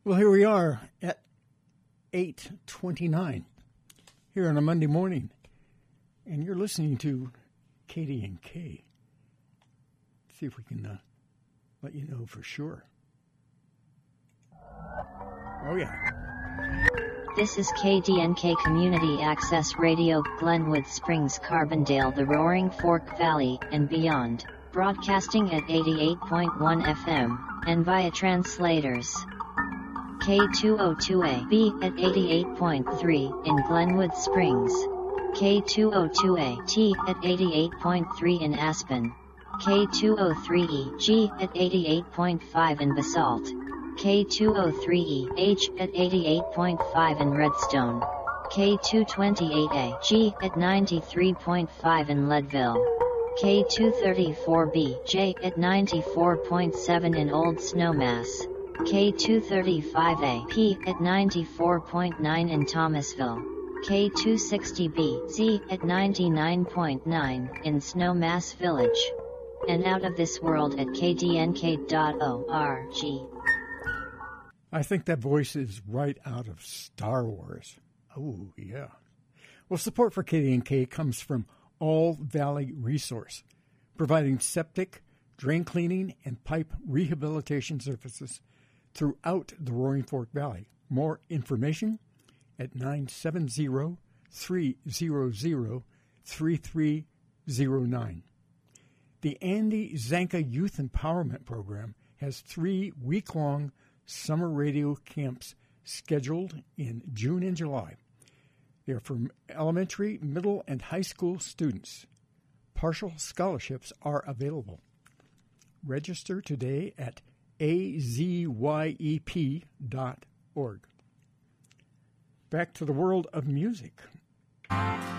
Well, here we are at 8:29 here on a Monday morning, and you're listening to KDNK. See if we can let you know for sure. Oh, yeah. This is KDNK Community Access Radio, Glenwood Springs, Carbondale, the Roaring Fork Valley, and beyond, broadcasting at 88.1 FM, and via translators. K202A-B at 88.3 in Glenwood Springs, K202A-T at 88.3 in Aspen, K203E-G at 88.5 in Basalt, K203E-H at 88.5 in Redstone, K228A-G at 93.5 in Leadville, K234B-J at 94.7 in Old Snowmass, K235A-P at 94.9 in Thomasville, K260B-Z at 99.9 in Snowmass Village, and out of this world at kdnk.org. I think that voice is right out of Star Wars. Oh, yeah. Well, support for KDNK comes from All Valley Resource, providing septic, drain cleaning, and pipe rehabilitation services throughout the Roaring Fork Valley. More information at 970-300-3309. The Andy Zanka Youth Empowerment Program has 3 week-long summer radio camps scheduled in June and July. They are for elementary, middle, and high school students. Partial scholarships are available. Register today at azyep.org. Back to the world of music.